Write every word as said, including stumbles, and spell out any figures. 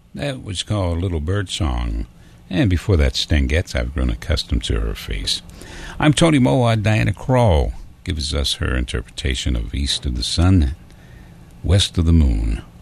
That was called Little Bird Song. And before that, Stan Getz, I've grown accustomed to her face. I'm Tony Moa. Diana Krall gives us her interpretation of East of the Sun, West of the Moon.